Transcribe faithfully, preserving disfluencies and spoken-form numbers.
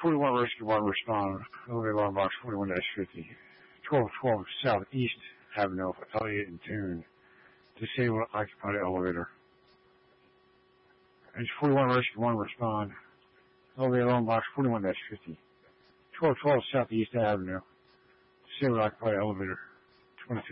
forty-one Rescue one respond. Elevator alarm box forty-one dash fifty. twelve twelve Southeast Avenue, Elliott and Tune. Disabled occupied elevator. Engine forty-one Rescue one respond. Elevator alarm box forty-one dash fifty. twelve twelve Southeast Avenue. Disabled occupied elevator.